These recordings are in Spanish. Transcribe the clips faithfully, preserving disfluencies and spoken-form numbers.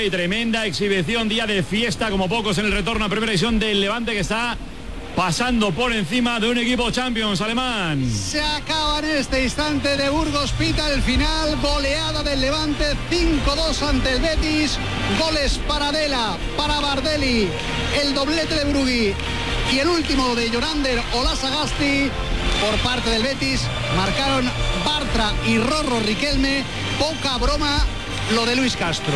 Brugge y tremenda exhibición, día de fiesta como pocos en el retorno a primera división del Levante, que está pasando por encima de un equipo Champions alemán. Se acaba en este instante de Burgos, pita el final, goleada del Levante, cinco dos ante el Betis, goles para Dela, para Bardelli, el doblete de Brugui y el último de Jonander Olasagasti por parte del Betis. Marcaron Bartra y Rorro Riquelme. Poca broma lo de Luis Castro.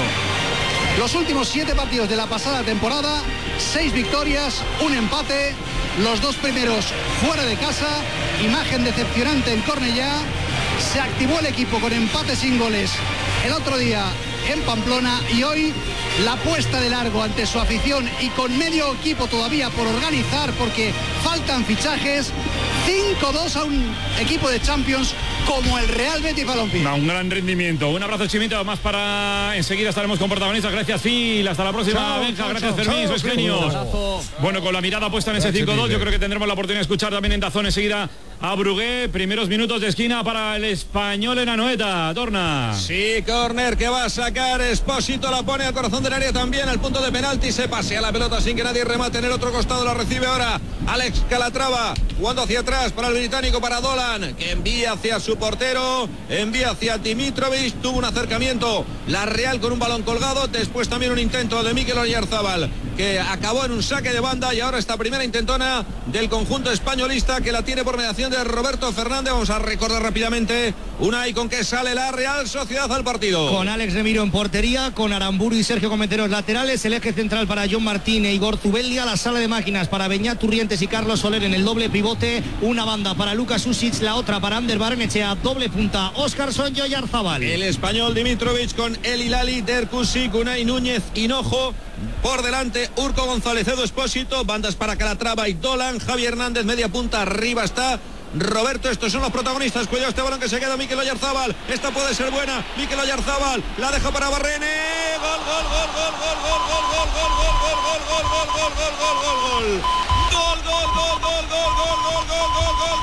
Los últimos siete partidos de la pasada temporada, seis victorias, un empate, los dos primeros fuera de casa, imagen decepcionante en Cornellá. Se activó el equipo con empate sin goles el otro día en Pamplona y hoy la puesta de largo ante su afición y con medio equipo todavía por organizar porque faltan fichajes. cinco dos a un equipo de Champions como el Real Betis Balompié. No, un gran rendimiento. Un abrazo, Chimito, más para enseguida estaremos con protagonistas. Gracias, Phil. Hasta la próxima, chao, Benja. chao, Gracias, chao, Fermín. Sois genios. Bueno, con la mirada puesta en ese cinco dos, yo creo que tendremos la oportunidad de escuchar también en Dazón enseguida a Brugge. Primeros minutos de esquina para el español en Anoeta. Torna. Sí, córner que va a sacar Espósito, la pone al corazón del área también, al punto de penalti, se pasea la pelota sin que nadie remate en el otro costado, la recibe ahora Alex Calatrava, jugando hacia atrás para el británico, para Dolan, que envía hacia su portero, envía hacia Dimitrovic, tuvo un acercamiento la Real con un balón colgado, después también un intento de Mikel Oyarzabal, que acabó en un saque de banda, y ahora esta primera intentona del conjunto españolista, que la tiene por mediación de Roberto Fernández. Vamos a recordar rápidamente una y con que sale la Real Sociedad al partido. Con Alex Remiro en portería, con Aramburu y Sergio Cometeros laterales, el eje central para John Martín e Igor Zubeldia, la sala de máquinas para Beñat Turrientes y Carlos Soler en el doble pivote, una banda para Lucas Usic, la otra para Ander Barrenechea, doble punta Óscarson y Oyarzabal. El español Dimitrovic con El Hilali, Derkusi, Unai Núñez, Hinojo. Por delante, Urco González, Edu Espósito, bandas para Calatrava y Dolan, Javi Hernández, media punta, arriba está Roberto. Estos son los protagonistas. Cuidado este balón que se queda Mikel Oyarzabal. Esta puede ser buena. Mikel Oyarzabal la deja para Barrene. Gol, gol, gol, gol, gol, gol, gol, gol, gol, gol, gol, gol, gol, gol, gol, gol, gol, gol, gol. Gol, gol, gol, gol, gol, gol, gol, gol, gol, gol,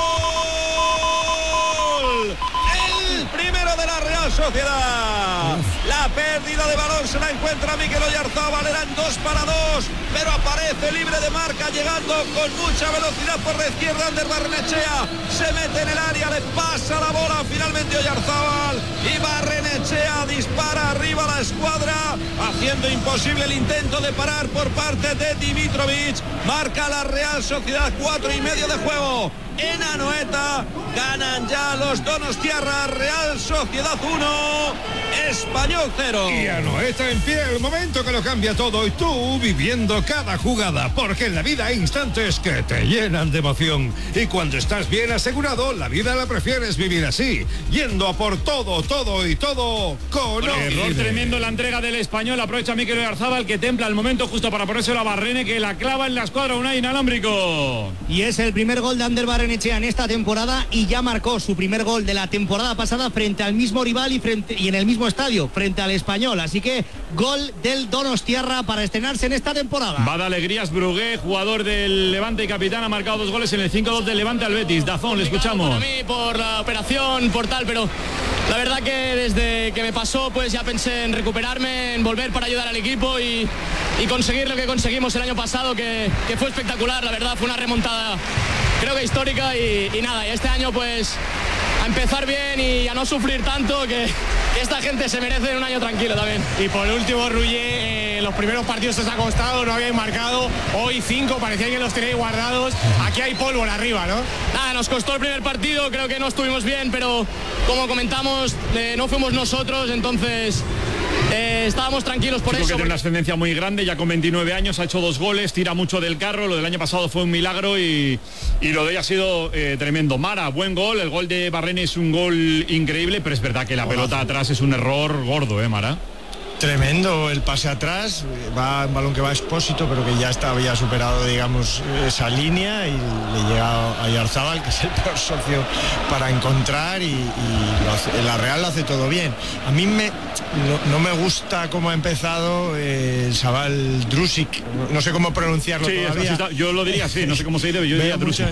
gol. El primero de la Real Sociedad. La pérdida de balón se la encuentra Mikel Oyarzabal. Eran dos para dos, pero aparece libre de marca, llegando con mucha velocidad por la izquierda. Ander Barrenechea se mete en el área, le pasa la bola finalmente Oyarzabal, y Barrenechea dispara arriba a la escuadra, haciendo imposible el intento de parar por parte de Dimitrovic. Marca la Real Sociedad, cuatro y medio de juego en Anoeta. Ganan ya los donostiarras. Real Sociedad uno, Español cero. Y Anoeta en pie, el momento que lo cambia todo, y tú viviendo cada jugada, porque en la vida hay instantes que te llenan de emoción, y cuando estás bien asegurado, la vida la prefieres vivir así, yendo a por todo, todo y todo con Bueno, error tremendo en la entrega del español. Aprovecha Mikel Oyarzabal, que templa el momento justo para ponérselo a Barrene, que la clava en la escuadra. Unai inalámbrico. Y es el primer gol de Ander Barrenechea en esta temporada, y ya marcó su primer gol de la temporada pasada frente al mismo rival y, frente, y en el mismo estadio, frente al Español. Así que gol del donostiarra para estrenarse en esta temporada. Va de alegrías Brugge, jugador del Levante y capitán, ha marcado dos goles en el cinco dos del Levante al Betis. Dazón, le escuchamos. Para mí, por la operación, por tal, pero la verdad que desde que me pasó, pues ya pensé en recuperarme, en volver para ayudar al equipo y, y conseguir lo que conseguimos el año pasado, que, que fue espectacular. La verdad fue una remontada, creo que histórica, y, y nada, y este año pues a empezar bien y a no sufrir tanto, que, que esta gente se merece un año tranquilo también. Y por último, Rullé, eh, los primeros partidos os ha costado, no habíais marcado, hoy cinco, parecía que los tenéis guardados, aquí hay pólvora arriba, ¿no? Nada, nos costó el primer partido, creo que no estuvimos bien, pero como comentamos, eh, no fuimos nosotros, entonces eh, estábamos tranquilos por Chico eso. que tiene porque... una ascendencia muy grande, ya con veintinueve años, ha hecho dos goles, tira mucho del carro, lo del año pasado fue un milagro y, y lo de ella ha sido eh, tremendo. Mara, buen gol, el gol de Barrene es un gol increíble, pero es verdad que la Hola. pelota atrás es un error gordo, ¿eh, Mara? Tremendo el pase atrás, va un balón que va a Espósito, pero que ya está, había superado, digamos, esa línea, y le llega a Oyarzabal, que es el peor socio para encontrar, y, y lo hace, la Real lo hace todo bien. A mí me, no, no me gusta cómo ha empezado eh, el chaval Drusic, no sé cómo pronunciarlo sí, todavía. Está, yo lo diría así, no sé cómo se dice, yo diría Drusic.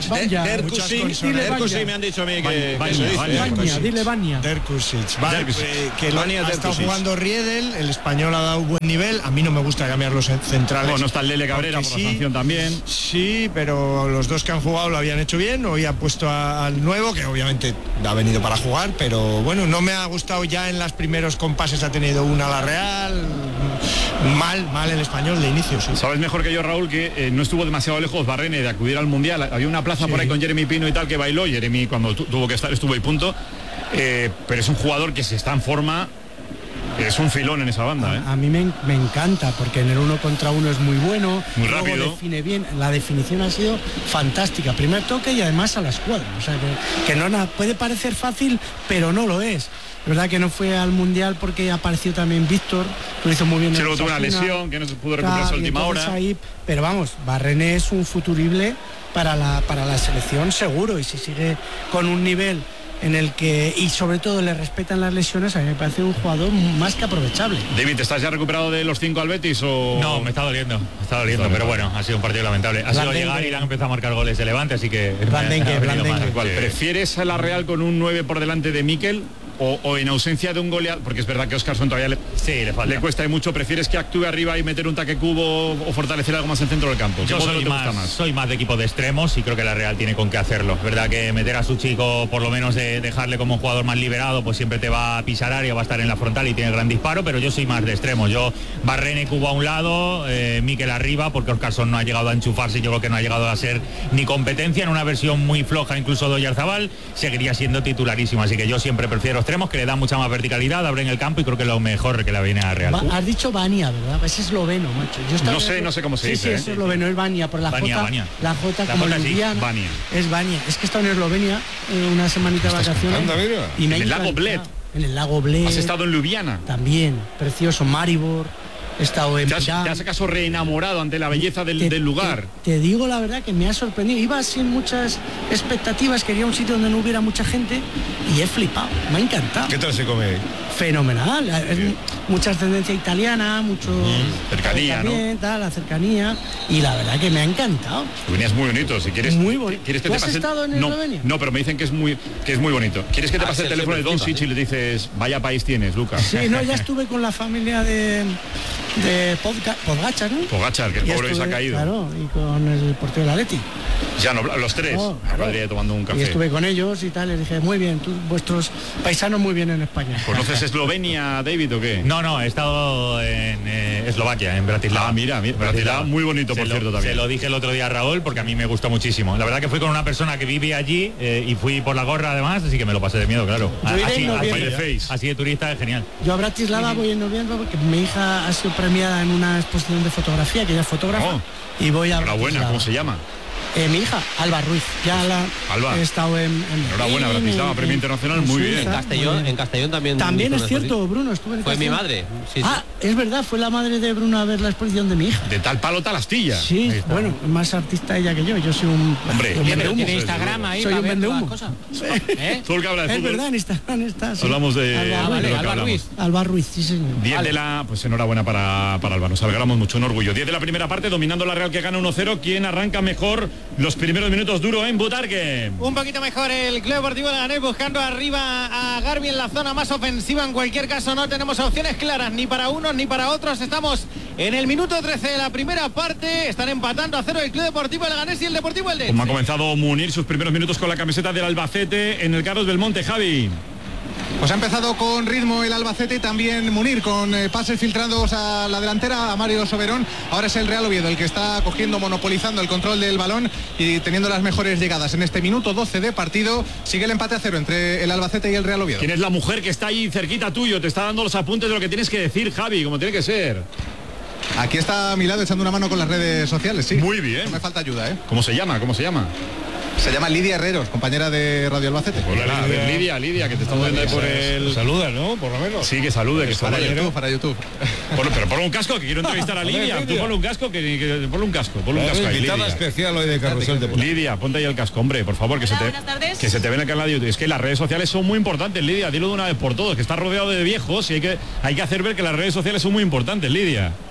Derkusic me han dicho a mí que, Vania, dile Vania. Derkusic, vale, Derkusic. eh, que lo, ha estado jugando Riedel, el Español ha dado buen nivel. A mí no me gusta cambiar los centrales. Bueno, está el Lele Cabrera por sí, la sanción también. Sí, pero los dos que han jugado lo habían hecho bien. Hoy ha puesto a, al nuevo, que obviamente ha venido para jugar, pero bueno, no me ha gustado ya en los primeros compases. Ha tenido una a la Real. Mal, mal el Español de inicio, sí. Sabes mejor que yo, Raúl, que eh, no estuvo demasiado lejos Barrene de acudir al Mundial. Había una plaza sí. por ahí con Jeremy Pino y tal que bailó. Jeremy cuando tu, tuvo que estar estuvo y punto. Eh, pero es un jugador que si está en forma es un filón en esa banda. ¿eh? A, a mí me, me encanta porque en el uno contra uno es muy bueno. Muy luego rápido. Define bien. La definición ha sido fantástica. Primer toque y además a la escuadra. O sea que, que no nada, puede parecer fácil, pero no lo es. La verdad que no fue al Mundial porque apareció también Víctor, lo hizo muy bien. Sí, luego tuvo una lesión que no se pudo recuperar a última hora. Ahí, pero vamos, Barrene es un futurible para la, para la selección seguro, y si sigue con un nivel en el que, y sobre todo le respetan las lesiones, a mí me parece un jugador más que aprovechable. David, ¿estás ya recuperado de los cinco al Betis o...? No, me está doliendo, me está doliendo, está pero bueno, ha sido un partido lamentable. Ha sido llegar y le han empezado a marcar goles de Levante, así que... Blandengue, Blandengue. ¿Prefieres a la Real con un nueve por delante de Mikel? O, o en ausencia de un goleador, porque es verdad que Óscarson todavía le, sí, le, falta. le cuesta mucho, ¿prefieres que actúe arriba y meter un taque cubo o fortalecer algo más en el centro del campo? Yo soy más, más? soy más de equipo de extremos y creo que la Real tiene con qué hacerlo. Es verdad que meter a su chico, por lo menos de dejarle como un jugador más liberado, pues siempre te va a pisar área, va a estar en la frontal y tiene gran disparo, pero yo soy más de extremos. Yo Barrene, Cubo a un lado, eh, Mikel arriba, porque Óscarson no ha llegado a enchufarse, yo creo que no ha llegado a ser ni competencia, en una versión muy floja incluso de Oyarzabal, seguiría siendo titularísimo, así que yo siempre prefiero extremos, que le dan mucha más verticalidad, abren el campo y creo que lo mejor que la viene a Real. Has dicho Bania, ¿verdad? Es esloveno, macho. Yo no sé, de... no sé cómo se sí, dice. Sí, ¿eh? es esloveno, es Bania, por la Bania, J, Bania. la J la como J Ljubljana, sí, Bania. Es Bania. Es que he estado en Eslovenia eh, una semanita de vacaciones. Anda, mira. Y me en el lago Bled. En el lago Bled. ¿Has estado en Ljubljana? También, precioso, Maribor. He estado en ¿Te has, ¿Te has acaso reenamorado ante la belleza del, te, del lugar? Te, te digo la verdad que me ha sorprendido. Iba sin muchas expectativas, quería un sitio donde no hubiera mucha gente y he flipado. Me ha encantado. ¿Qué tal se come ahí? Fenomenal. Es mucha ascendencia italiana, mucho mm, cercanía, ¿no? Tal, la cercanía, y la verdad que me ha encantado. Eslovenia es muy bonito. Si quieres, muy bonito. ¿quieres que ¿Tú te has pase? estado en no, Eslovenia? no, pero me dicen que es muy que es muy bonito. ¿Quieres que te Ah, pase sí, el teléfono de Don Sitch y le dices vaya país tienes, Lucas? Sí, no, ya estuve con la familia de de Podga, Podgachar, ¿no? Pogachar, que el pobre se ha caído. Claro, y con el portero del Atleti. Ya no, los tres. Oh, claro. Madrid tomando un café. Y estuve con ellos y tal, les dije, muy bien, tú, vuestros paisanos muy bien en España. ¿Conoces Eslovenia, David, o qué? No, no, he estado en eh, Eslovaquia, en Bratislava. Ah, mira, mira Bratislava, muy bonito, por se cierto, lo, también. Se lo dije el otro día a Raúl, porque a mí me gustó muchísimo. La verdad que fui con una persona que vive allí eh, y fui por la gorra además, así que me lo pasé de miedo, claro. Yo iré Así, en así, noviembre. así de turista es genial. Yo a Bratislava voy en noviembre porque mi hija ha sido premiada en una exposición de fotografía, que ella es fotógrafa, Oh. y voy a Enhorabuena, ¿cómo se llama? Eh, mi hija, Alba Ruiz, ya la Alba. he estado en... en Enhorabuena, Berlín, Bratislava, en- premio internacional, en muy Suiza, bien. En Castellón, en Castellón también. También hizo es una cierto, exposición. Bruno, estuve en Fue mi Castellón. madre. Sí, Ah, es verdad, fue la madre de Bruno a ver la exposición de mi hija. De tal palo, tal astilla. Sí, bueno, más artista ella que yo, yo soy un... Hombre, un tiene- vendehumo. tiene Instagram ahí soy un vendehumo. ¿Eh? Todo el que habla de Es fútbol. verdad, en Instagram está. Sí. Hablamos de, Alba, de vale, lo que Alba hablamos. Ruiz. Alba Ruiz, sí señor. diez de la, pues enhorabuena para, para Alba, nos alegramos mucho, un orgullo. diez de la primera parte, dominando la Real, que gana uno cero. ¿Quién arranca mejor los primeros minutos? Duro en Butarque. Un poquito mejor el Club Deportivo Leganés, buscando arriba a Garbi en la zona más ofensiva. En cualquier caso no tenemos opciones claras ni para unos ni para otros. Estamos en el minuto trece de la primera parte. Están empatando a cero el Club Deportivo Leganés y el Deportivo Eldense. Como ha comenzado Munir sus primeros minutos con la camiseta del Albacete en el Carlos Belmonte, Javi. Pues ha empezado con ritmo el Albacete y también Munir, con eh, pases filtrados a la delantera a Mario Soberón. Ahora es el Real Oviedo el que está cogiendo, monopolizando el control del balón y teniendo las mejores llegadas. En este minuto doce de partido sigue el empate a cero entre el Albacete y el Real Oviedo. ¿Quién es la mujer que está ahí cerquita tuyo? Te está dando los apuntes de lo que tienes que decir, Javi, como tiene que ser. Aquí está a mi lado echando una mano con las redes sociales, sí. Muy bien. No me falta ayuda, ¿eh? ¿Cómo se llama? ¿Cómo se llama? Se llama Lidia Herreros, compañera de Radio Albacete. Hola, Lidia, Lidia, Lidia, que te estamos viendo ahí por el... Saluda, ¿no? Por lo menos. Sí, que salude, que Para salude. YouTube, para YouTube. Ponlo, pero ponle un casco, que quiero entrevistar a Lidia. Tú ponle un casco, que, que ponle un casco, ponle un casco ahí, Invitada Lidia. especial hoy de Carrusel Deportivo. Lidia, ponte ahí el casco, hombre, por favor, que Hola, se te buenas tardes. que se te ve en el canal de YouTube. Es que las redes sociales son muy importantes, Lidia, dilo de una vez por todas, que estás rodeado de viejos y hay que hay que hacer ver que las redes sociales son muy importantes, Lidia.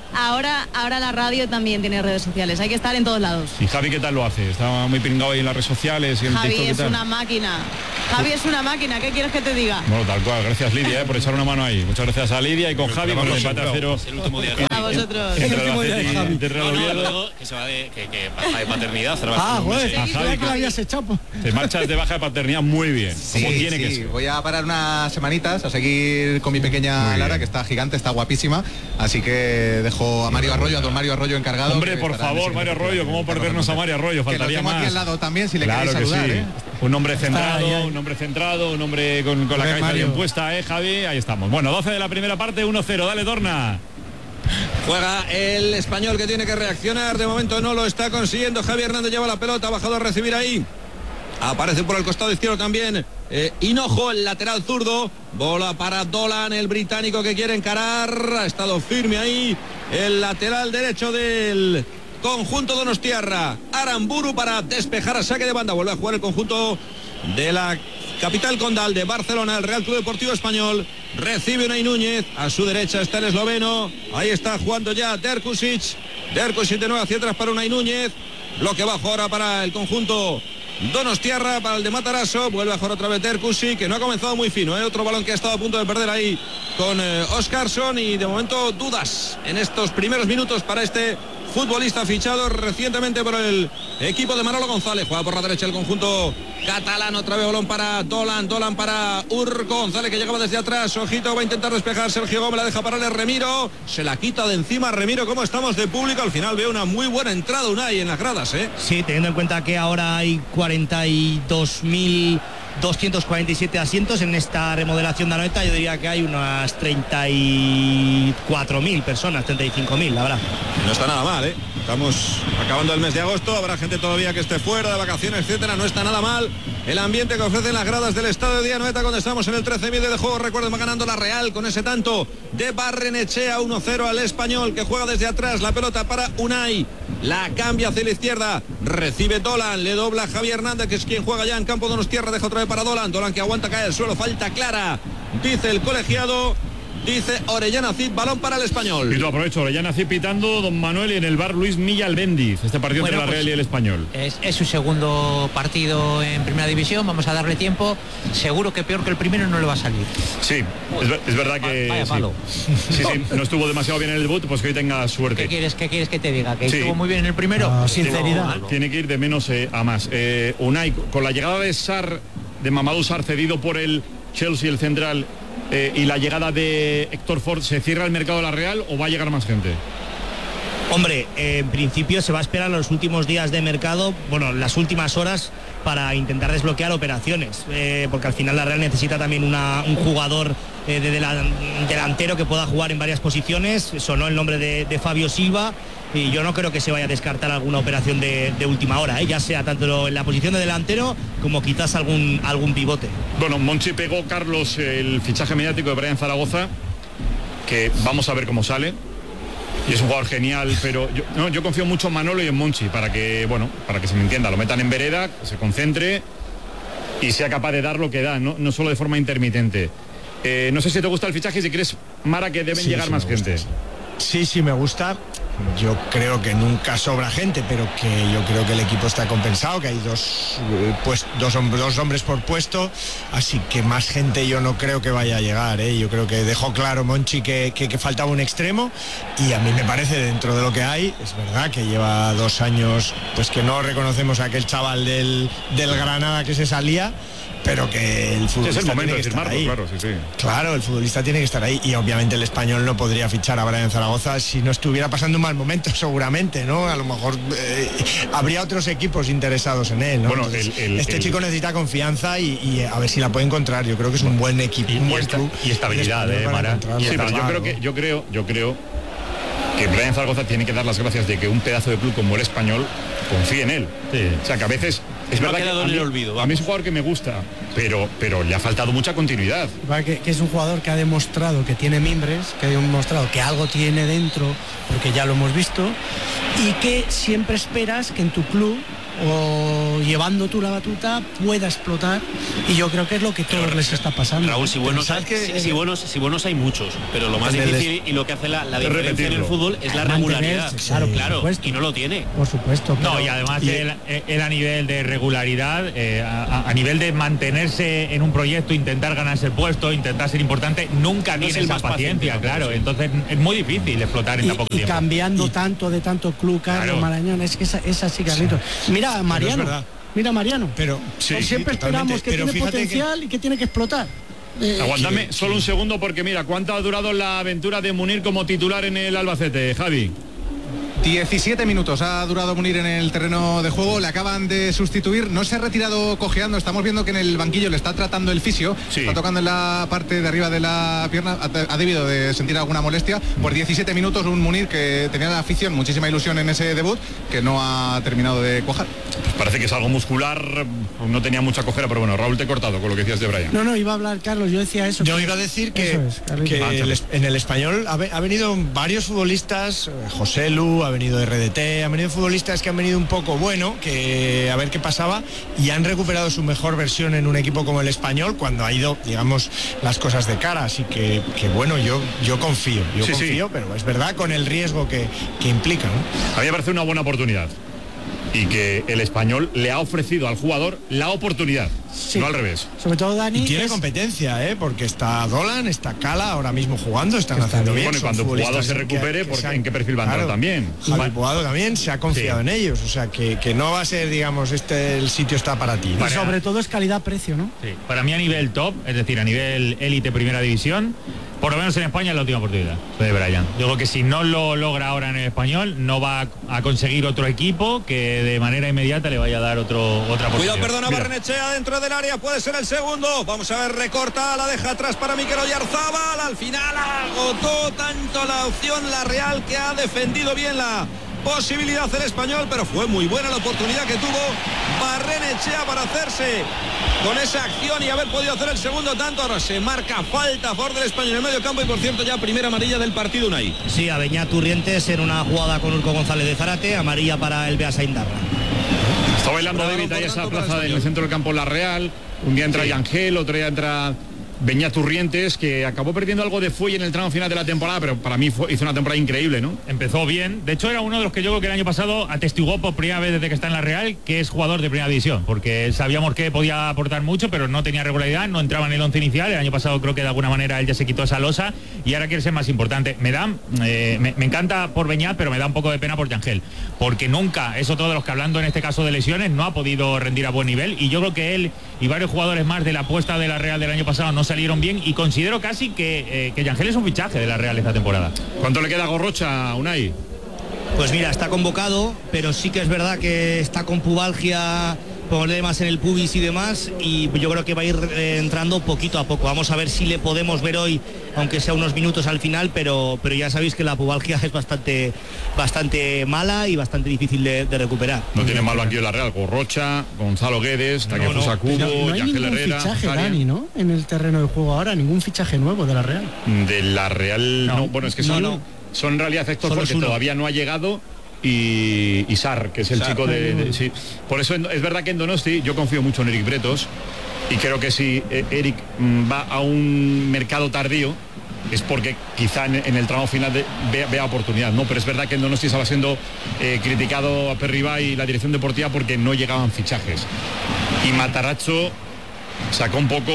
ahora, ahora la radio también tiene redes sociales, hay que estar en todos lados. ¿Y Javi qué tal lo hace? Está muy pringado ahí en las redes sociales y en Javi TikTok, es ¿qué tal? una máquina. Javi es una máquina, ¿qué quieres que te diga? Bueno, tal cual, gracias Lidia eh, por echar una mano ahí. Muchas gracias a Lidia y con Javi por el empate a cero. El último día de A vosotros. El último día de Javi. No, no, luego que se va de, que, que baja de paternidad. Ah, güey, a Javi que lo habías echado. Te marchas de baja de paternidad muy bien, Sí, como tiene sí, que ser. voy a parar unas semanitas a seguir con mi pequeña Lara, que está gigante, está guapísima, así que dejo a Mario Arroyo, a don Mario Arroyo encargado. Hombre, por favor, Mario Arroyo, ¿cómo perdernos a Mario Arroyo? Faltaría que lo tengo más. aquí al lado también, si le Claro queréis que saludar, sí. ¿eh? Un hombre centrado, Ay, ay. un hombre centrado, un hombre con, con la Hombre, cabeza Mario. bien puesta, ¿eh, Javi? Ahí estamos. Bueno, doce de la primera parte, uno cero. Dale, Dorna. Juega el español que tiene que reaccionar. De momento no lo está consiguiendo. Javi Hernández lleva la pelota, ha bajado a recibir ahí. Aparece por el costado izquierdo también eh, Hinojo, el lateral zurdo. Bola para Dolan, el británico que quiere encarar. Ha estado firme ahí el lateral derecho del conjunto donostiarra. Aramburu para despejar a saque de banda. Vuelve a jugar el conjunto de la capital condal de Barcelona, el Real Club Deportivo Español. Recibe Unai Núñez, a su derecha está el esloveno. Ahí está jugando ya Derkusic. Derkusic de nuevo hacia atrás para Unai Núñez. Bloque bajo ahora para el conjunto donostiarra, para el de Matarazzo. Vuelve a jugar otra vez Derkusic, que no ha comenzado muy fino, ¿eh? Otro balón que ha estado a punto de perder ahí con eh, Óscarsson, y de momento dudas en estos primeros minutos para este futbolista fichado recientemente por el equipo de Manolo González. Juega por la derecha el conjunto catalán, otra vez balón para Dolan, Dolan para Urco González, que llegaba desde atrás. Ojito, va a intentar despejar Sergio Gómez, la deja pararle Remiro, se la quita de encima Remiro. ¿Cómo estamos de público? Al final veo una muy buena entrada Unai en las gradas, ¿eh? Sí, teniendo en cuenta que ahora hay cuarenta y dos mil doscientos cuarenta y siete asientos en esta remodelación de Anoeta, yo diría que hay unas treinta y cuatro mil personas, treinta y cinco mil, la verdad. No está nada mal, ¿eh? Estamos acabando el mes de agosto, habrá gente todavía que esté fuera de vacaciones, etcétera. No está nada mal el ambiente que ofrecen las gradas del estadio de Anoeta cuando estamos en el trece medio de juego. Recuerden, va ganando la Real con ese tanto de Barrenechea, uno cero al español, que juega desde atrás. La pelota para Unai, la cambia hacia la izquierda, recibe Dolan, le dobla a Javi Hernández, que es quien juega ya en campo donostiarra, deja otra vez para Dolan, Dolan que aguanta, cae al suelo, falta clara, dice el colegiado. Dice Orellana Cid, balón para el español. Y lo aprovecho, Orellana Cid pitando, don Manuel, y en el bar Luis Milla Albéndiz. Este partido Bueno, entre la pues, Real y el español. Es, es su segundo partido en primera división, vamos a darle tiempo. Seguro que peor que el primero no le va a salir. Sí, es, ver- es verdad que Vaya sí. palo. Sí, sí, no estuvo demasiado bien en el debut, pues que hoy tenga suerte. ¿Qué quieres, qué quieres que te diga? ¿Que Sí. estuvo muy bien en el primero? No, sinceridad. Tiene, tiene que ir de menos eh, a más. Eh, Unai, con la llegada de Sar, de Mamadou Sar, cedido por el Chelsea, el central, eh, y la llegada de Héctor Ford, ¿se cierra el mercado de la Real o va a llegar más gente? Hombre, eh, en principio se va a esperar los últimos días de mercado, bueno, las últimas horas para intentar desbloquear operaciones, eh, porque al final la Real necesita también una, un jugador eh, de delan- delantero que pueda jugar en varias posiciones. Sonó el nombre de, de Fabio Silva y yo no creo que se vaya a descartar alguna operación de, de última hora, eh, ya sea tanto en la posición de delantero como quizás algún, algún pivote. Bueno, Monchi pegó, Carlos, el fichaje mediático de Brian Zaragoza, que vamos a ver cómo sale. Y es un jugador genial, pero yo, no, yo confío mucho en Manolo y en Monchi para que, bueno, para que se me entienda, lo metan en vereda, se concentre y sea capaz de dar lo que da, no, no solo de forma intermitente. Eh, no sé si te gusta el fichaje y si crees, Mara, que deben Sí, llegar sí, más me gusta, gente. sí. Sí, sí, me gusta. Yo creo que nunca sobra gente, pero que yo creo que el equipo está compensado, que hay dos, eh, pues, dos, hom- dos hombres por puesto, así que más gente yo no creo que vaya a llegar, ¿eh? Yo creo que dejó claro Monchi que, que, que faltaba un extremo y a mí me parece, dentro de lo que hay, es verdad que lleva dos años, pues que no reconocemos a aquel chaval del, del Granada que se salía, pero que el Sí, futbolista es el momento tiene de que estar firmarlo, ahí. claro, sí, sí. Claro, el futbolista tiene que estar ahí y obviamente el español no podría fichar a Brian Zaragoza si no estuviera pasando un mal momento, seguramente, ¿no? A lo mejor eh, habría otros equipos interesados en él, ¿no? Bueno, Entonces, el- el- este el- chico necesita confianza y, y a ver si la puede encontrar. Yo creo que es un buen equipo, un buen club. y estabilidad, El español eh, para Mara. encontrarlo. Sí, pero yo Claro. creo que yo creo, yo creo que Brian Zaragoza tiene que dar las gracias de que un pedazo de club como el español confíe en él. O sea, que a veces es No ha verdad que quedado a en mí, el olvido, a mí es un jugador que me gusta, pero pero le ha faltado mucha continuidad. Va, Que, que es un jugador que ha demostrado que tiene mimbres, que ha demostrado que algo tiene dentro, porque ya lo hemos visto, y que siempre esperas que en tu club o llevando tú la batuta pueda explotar, y yo creo que es lo que todos les está pasando. Raúl, si buenos, hay, que, si, si buenos, si buenos hay muchos, pero lo más difícil y lo que hace la, la diferencia en el fútbol es la regularidad. Claro, claro, y no lo tiene. Por supuesto. No, pero, y además y él, él a nivel de regularidad, eh, a, a nivel de mantenerse en un proyecto, intentar ganarse el puesto, intentar ser importante, nunca no tiene esa paciencia, claro. Sí. Entonces es muy difícil explotar en y, tan poco y tiempo. cambiando y, tanto de tanto club, Carlos, claro. Marañón, es que esa, esa sí, Carlitos. Sí. Mira, Mariano. Mira, Mariano. Pero sí, siempre sí, esperamos que pero tiene potencial que... y que tiene que explotar. Eh, Aguántame que, solo que... un segundo, porque mira, ¿cuánto ha durado la aventura de Munir como titular en el Albacete, Javi? diecisiete minutos ha durado Munir en el terreno de juego, le acaban de sustituir, no se ha retirado cojeando, estamos viendo que en el banquillo le está tratando el fisio, sí. Está tocando en la parte de arriba de la pierna, ha, ha debido de sentir alguna molestia. Por diecisiete minutos un Munir que tenía la afición, muchísima ilusión en ese debut, que no ha terminado de cuajar. Pues parece que es algo muscular, no tenía mucha cojera, pero bueno, Raúl, te he cortado con lo que decías de Brian. No, no, iba a hablar Carlos, yo decía eso. Yo que... iba a decir que, es, que ah, el, en el Español ha, ha venido varios futbolistas, José Lu, ha venido R D T, han venido futbolistas que han venido un poco bueno, que a ver qué pasaba, y han recuperado su mejor versión en un equipo como el Español cuando ha ido, digamos, las cosas de cara, así que, que bueno, yo, yo confío, yo sí, confío, sí. Pero es verdad con el riesgo que, que implica, ¿no? A mí me parece una buena oportunidad. Y que el Español le ha ofrecido al jugador la oportunidad, sí. No al revés. Sobre todo Dani. Y tiene es... competencia, ¿eh? Porque está Dolan, está Cala ahora mismo jugando, están haciendo bien. Bueno, y cuando el jugador se recupere, que, que han... ¿en qué perfil va a entrar claro, también? Javi Puado también se ha confiado sí. en ellos, o sea que, que no va a ser, digamos, este el sitio está para ti. ¿No? Y sobre todo es calidad-precio, ¿no? Sí. Para mí a nivel top, es decir, a nivel élite primera división, por lo menos en España es la última oportunidad de Brian. Yo creo que si no lo logra ahora en el Español, no va a conseguir otro equipo que de manera inmediata le vaya a dar otro, otra posibilidad. Cuidado, perdona, Barrenechea dentro del área, puede ser el segundo. Vamos a ver, recorta, la deja atrás para Mikel Oyarzábal. Al final agotó tanto la opción la Real, que ha defendido bien la posibilidad el Español, pero fue muy buena la oportunidad que tuvo Barrenechea para hacerse con esa acción y haber podido hacer el segundo tanto. Ahora se marca falta a favor del Español en el medio campo y por cierto ya primera amarilla del partido, Unai. Sí, a Beñat Turrientes en una jugada con Urco González de Zárate, amarilla para el Beasaindarra. Está bailando David ahí esa plaza en el centro del campo La Real. Un día entra sí. Yangel, otro día entra Beñat Turrientes, que acabó perdiendo algo de fuelle en el tramo final de la temporada, pero para mí fue, hizo una temporada increíble, ¿no? Empezó bien, de hecho era uno de los que yo creo que el año pasado atestiguó por primera vez desde que está en la Real que es jugador de primera división, porque sabíamos que podía aportar mucho, pero no tenía regularidad, no entraba en el once inicial. El año pasado creo que de alguna manera él ya se quitó esa losa y ahora quiere ser más importante. Me da, eh, me, me encanta por Beñat, pero me da un poco de pena por Yangel, porque nunca, es otro de los que hablando en este caso de lesiones, no ha podido rendir a buen nivel, y yo creo que él y varios jugadores más de la apuesta de la Real del año pasado no salieron bien, y considero casi que, eh, que Yangel es un fichaje de la Real esta temporada. ¿Cuánto le queda a Gorrocha, Unai? Pues mira, está convocado, pero sí que es verdad que está con pubalgia, problemas en el pubis y demás, y yo creo que va a ir eh, entrando poquito a poco. Vamos a ver si le podemos ver hoy, aunque sea unos minutos al final, pero, pero ya sabéis que la pubalgia es bastante, bastante mala y bastante difícil de, de recuperar. No tiene mal banquillo la Real, Gorrocha, Gonzalo Guedes, Takefusa no, no. Cubo, no hay Yangel ningún Herrera, fichaje, Dani, ¿no? En el terreno del juego ahora, ningún fichaje nuevo de la Real. De la Real, no, no. Bueno, es que son, no, no. son en realidad Héctor porque todavía no ha llegado. Y, y Sar, que es el Sar, chico de, de sí. Por eso es verdad que en Donosti yo confío mucho en Eric Bretos, y creo que si Eric va a un mercado tardío es porque quizá en, en el tramo final de, vea, vea oportunidad, ¿no? Pero es verdad que en Donosti estaba siendo eh, criticado a Perribá y la dirección deportiva porque no llegaban fichajes, y Matarazzo sacó un poco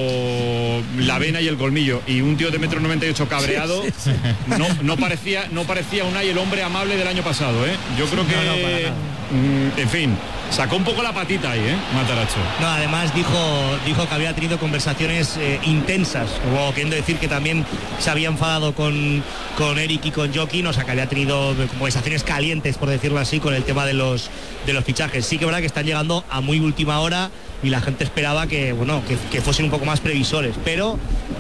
la vena y el colmillo, y un tío de metro noventa y ocho cabreado, sí, sí, sí. No, no parecía no parecía Unai el hombre amable del año pasado, ¿eh? Yo creo que no, no, en fin, sacó un poco la patita ahí, ¿eh? Matarazzo. No, además dijo dijo que había tenido conversaciones eh, intensas, como queriendo decir que también se había enfadado con, con Eric y con Joaquín, o sea que había tenido conversaciones calientes, por decirlo así, con el tema de los de los fichajes. Sí que es verdad que están llegando a muy última hora y la gente esperaba que, bueno, que, que fuesen un poco más previsores, pero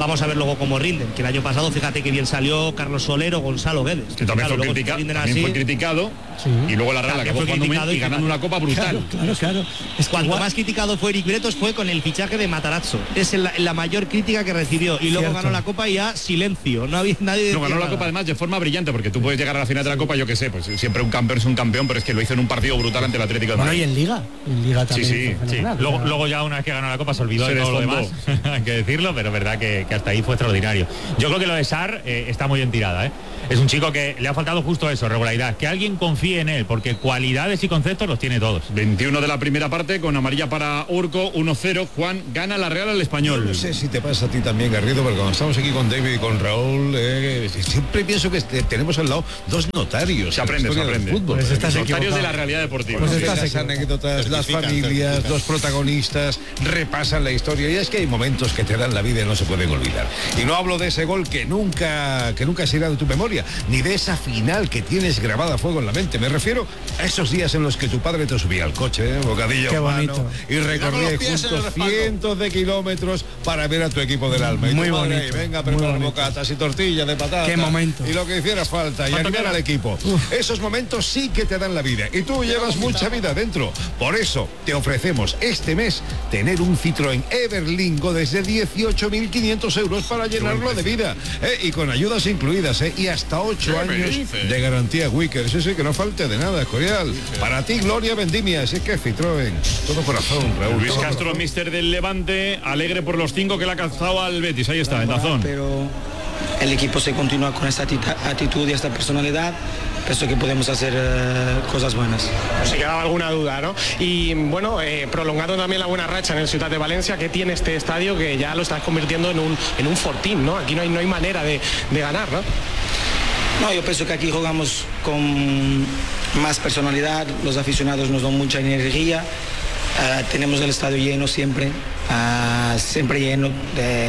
vamos a ver luego cómo rinden, que el año pasado fíjate que bien salió Carlos Soler o Gonzalo Guedes. Que también, claro, fue, critica, también así, fue criticado sí. Y luego la Real acabó jugando bien y ganando una copa brutal. Claro, claro, claro. Es cuanto igual... más criticado fue Eric Bretos fue con el fichaje de Matarazzo. Es la, la mayor crítica que recibió. Y luego Cierto. ganó la copa y ya silencio. No había nadie. No, ganó nada. La copa además de forma brillante, porque tú puedes llegar a la final de la copa, yo qué sé, pues siempre un campeón es un campeón, pero es que lo hizo en un partido brutal ante el Atlético de Madrid. Bueno, y en Liga. En Liga también. Sí, sí. sí. Luego, luego ya una vez que ganó la copa se olvidó se de todo lo demás. Hay que decirlo, pero es verdad que, que hasta ahí fue extraordinario. Yo creo que lo de Sarr eh, está muy bien tirada, ¿eh? Es un chico que le ha faltado justo eso, regularidad, que alguien confíe en él, porque cualidades y conceptos los tiene todos. veintiuno de la primera parte con amarilla para Urco, uno cero. Juan, gana la Real al Español. Yo no sé si te pasa a ti también, Garrido, porque cuando estamos aquí con David y con Raúl, eh, siempre pienso que tenemos al lado dos notarios. Se aprende, se aprende. Fútbol, pues estás notarios equivocado. De la realidad deportiva. Pues estás las anécdotas, las familias, los protagonistas repasan la historia, y es que hay momentos que te dan la vida y no se pueden olvidar. Y no hablo de ese gol que nunca, que nunca se irá de tu memoria, ni de esa final que tienes grabada a fuego en la mente. Me refiero a esos días en los que tu padre te subía al coche, ¿eh? Bocadillo en mano, y recorría juntos cientos de kilómetros para ver a tu equipo del alma. Y muy tu madre, bonito. Y venga a preparar bocatas y tortillas de patata. Qué momento. Y lo que hiciera falta, y animar al equipo. Uf. Esos momentos sí que te dan la vida. Y tú llevas mucha vida dentro. Por eso te ofrecemos este mes tener un Citroën Everlingo desde dieciocho mil quinientos euros para llenarlo de vida. ¿eh? Y con ayudas incluidas, ¿eh? Y hasta ocho años de garantía Wicker. Sí, sí, que no falte de nada, Escorial. Para ti, Gloria Vendimia. Así que Citroën. Todo corazón, Raúl. Luis Castro, mister del Levante, alegre por los cinco que le ha calzado al Betis. Ahí está, en Dazón. Pero el equipo se continúa con esta actitud y esta personalidad. Pienso que podemos hacer uh, cosas buenas. Se quedaba alguna duda, ¿no? Y bueno, eh, prolongando también la buena racha en el Ciudad de Valencia, que tiene este estadio que ya lo estás convirtiendo en un, en un fortín, ¿no? Aquí no hay, no hay manera de, de ganar, ¿no? No, yo pienso que aquí jugamos con más personalidad, los aficionados nos dan mucha energía, uh, tenemos el estadio lleno siempre, uh, siempre lleno de...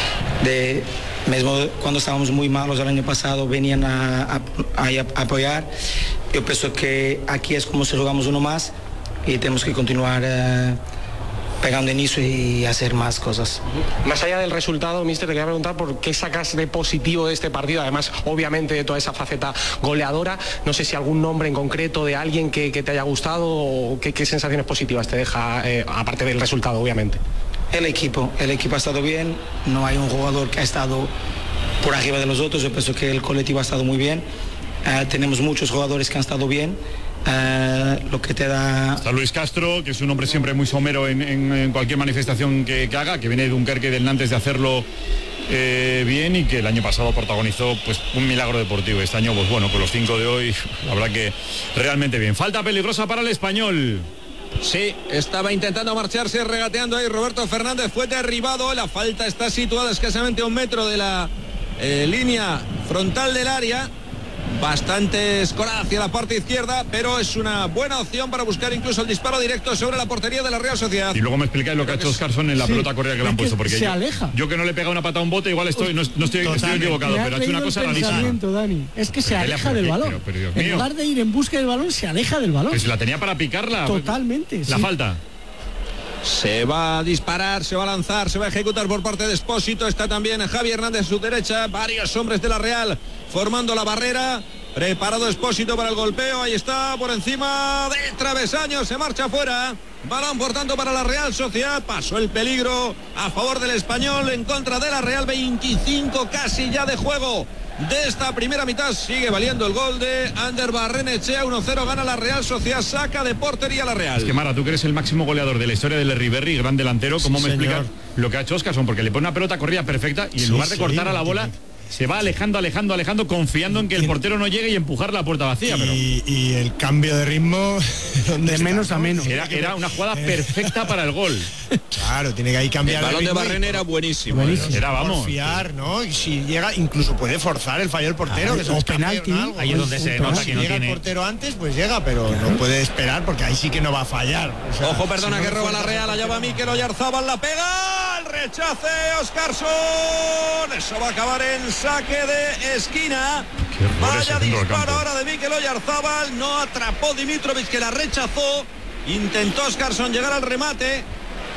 de Mesmo cuando estábamos muy malos el año pasado, venían a, a, a, a apoyar. Yo pienso que aquí es como si jugamos uno más y tenemos que continuar eh, pegando inicio y hacer más cosas. Más allá del resultado, mister, te quería preguntar por qué sacas de positivo de este partido, además, obviamente, de toda esa faceta goleadora. No sé si algún nombre en concreto de alguien que, que te haya gustado o qué, qué sensaciones positivas te deja, eh, aparte del resultado, obviamente. El equipo, el equipo ha estado bien, no hay un jugador que ha estado por arriba de los otros, yo pienso que el colectivo ha estado muy bien, uh, tenemos muchos jugadores que han estado bien, uh, lo que te da... Está Luis Castro, que es un hombre siempre muy somero en, en, en cualquier manifestación que, que haga, que viene de Dunkerque y del Nantes de hacerlo eh, bien, y que el año pasado protagonizó pues un milagro deportivo. Este año, pues bueno, con los cinco de hoy, la verdad que realmente bien. Falta peligrosa para el Español. Sí, estaba intentando marcharse, regateando ahí Roberto Fernández, fue derribado, la falta está situada escasamente a un metro de la eh, línea frontal del área, bastante escorada hacia la parte izquierda, pero es una buena opción para buscar incluso el disparo directo sobre la portería de la Real Sociedad. Y luego me explicáis lo que ha hecho Oscarson en la sí, pelota corrida que le han puesto, porque se yo, aleja. yo que no le he pegado una pata a un bote, igual estoy, no, no estoy, estoy equivocado, pero ha hecho una cosa rarísima. Dani, es que se pero aleja del balón. Pero, pero, en lugar de ir en busca del balón, se aleja del balón. Pues la tenía para picarla. Totalmente. La sí. falta. Se va a disparar, se va a lanzar, se va a ejecutar por parte de Espósito. Está también Javi Hernández a su derecha. Varios hombres de la Real formando la barrera. Preparado Espósito para el golpeo. Ahí está, por encima del travesaño. Se marcha fuera. Balón, por tanto, para la Real Sociedad. Pasó el peligro a favor del Español, en contra de la Real. veinticinco casi ya de juego de esta primera mitad. Sigue valiendo el gol de Ander Barrenechea. uno cero gana la Real Sociedad, saca de portería la Real. Es que Mara, tú que eres el máximo goleador de la historia del Riverri, gran delantero, ¿cómo sí, me explicas lo que ha hecho Oscarson? Porque le pone una pelota corrida perfecta y en sí, lugar de sí, cortar a la bola se va alejando, alejando, alejando, confiando en que el portero no llegue y empujar la puerta vacía. Y, pero... y el cambio de ritmo de menos a menos. Era, era una jugada perfecta para el gol. Claro, tiene que ahí cambiar. El balón de, de Barren era buenísimo. buenísimo. Era, vamos. Confiar, ¿no? Y si llega, incluso puede forzar el fallo del portero. Ah, que o penalti. Algo, ahí es donde se nota si que no llega tiene... el portero antes, pues llega, pero no puede esperar porque ahí sí que no va a fallar. O sea, Ojo, perdona, si no que roba la Real. Allá va Mikel Oyarzabal, la pega. El rechace, Oscarson. Eso va a acabar en saque de esquina. Vaya disparo ahora de Mikel Oyarzabal. No atrapó Dimitrovic, que la rechazó. Intentó Oscarson llegar al remate,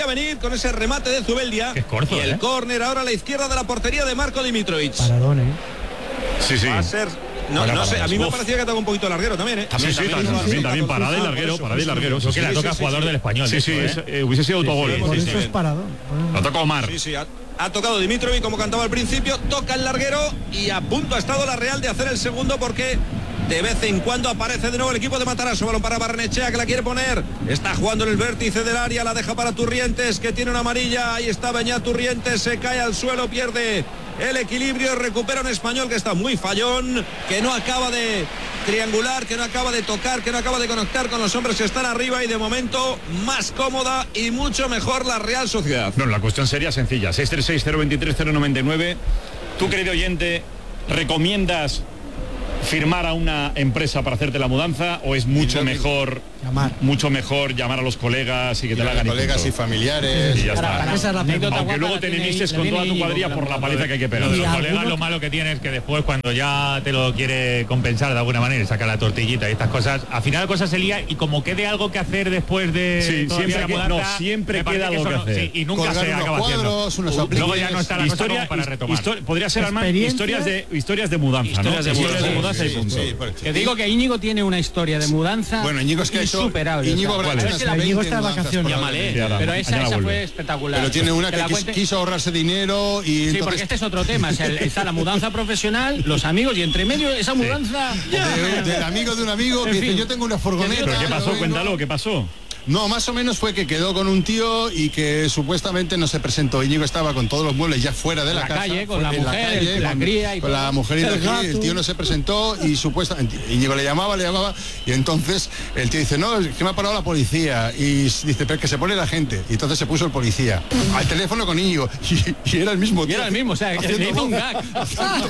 veía venir con ese remate de Zubeldia. Es corto, y el ¿eh? córner ahora a la izquierda de la portería de Marco Dimitrovic. Paradón, ¿eh? Sí, sí. Va a ser No, no sé, a mí me parecía que tocó un poquito el larguero también, ¿eh? También, sí, también, también, también parada y larguero, parada y larguero. Creo que la toca jugador del Español. Sí, sí, hubiese sido autogol. Por eso es parador. La toca Omar. Sí, sí, ha, ha tocado Dimitrovic, como cantaba al principio, toca el larguero y a punto ha estado la Real de hacer el segundo porque de vez en cuando aparece de nuevo el equipo de Matarazzo. Balón para Barrenechea, que la quiere poner. Está jugando en el vértice del área, la deja para Turrientes, que tiene una amarilla. Ahí está Beñat Turrientes, se cae al suelo, pierde el equilibrio, recupera un Español que está muy fallón, que no acaba de triangular, que no acaba de tocar, que no acaba de conectar con los hombres que están arriba, y de momento más cómoda y mucho mejor la Real Sociedad. No, la cuestión sería sencilla. seis tres seis, cero veintitrés, cero noventa y nueve. Tú, querido oyente, ¿recomiendas firmar a una empresa para hacerte la mudanza o es mucho mejor llamar mucho mejor llamar a los colegas y que te la hagan? Colegas y familiares. Y ya Para, para, esa es la está. anécdota Aunque luego te enemises con toda tu cuadrilla por la paliza que hay que pegar. Los Y colegas, alguno- lo malo que tiene es que después, cuando ya te lo quiere compensar de alguna manera y saca la tortillita y estas cosas, al final la cosa se lía, y como quede algo que hacer después de Sí, todavía siempre la que- mudanza, no, siempre me parece queda algo eso que no- hacer. sí, y nunca Colgar se unos acaba cuadros, haciendo. unos Luego apliques. ya no está la Historia, cosa como para retomar. histo- podría ser, Armand, Experiencia. historias de historias de mudanza, Historias ¿no? de Historias de mudanza, mudanza y Sí, punto. sí, porque- Que digo que Íñigo tiene una historia de mudanza Bueno, Íñigo es que ha hecho- insuperable. Íñigo o sea, habrá a hecho ver unas si la- veinte Íñigo está de mudanzas vacaciones. Llámale, Sí, ahora- pero esa, mañana esa vuelve. fue espectacular. Pero tiene una Que que la quis- cuente- quiso ahorrarse dinero y Sí, entonces porque este es otro tema. O sea, está la mudanza profesional, los amigos, y entre medio esa mudanza. de- del amigo de un amigo que En dice, fin. yo tengo una furgoneta. ¿Pero qué pasó? yo vengo". Cuéntalo, ¿qué pasó? No, más o menos fue que quedó con un tío y que supuestamente no se presentó. Íñigo estaba con todos los muebles ya fuera de la, La casa. calle, con la en mujer, el- la con, cría y con todo. la mujer y El la cría, gato. el tío no se presentó y supuestamente Íñigo le llamaba, le llamaba y entonces el tío dice, no, es que me ha parado la policía, y dice, pero que se pone la gente, y entonces se puso el policía al teléfono con Íñigo y, y era el mismo Y tío. era el mismo, o sea, que haciendo le hizo un voces, gag. haciendo